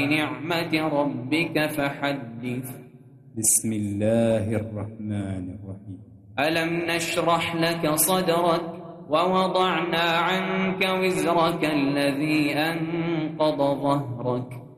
بنعمة ربك فحدث. بسم الله الرحمن الرحيم. ألم نشرح لك صدرك ووضعنا عنك وزرك الذي أنقض ظهرك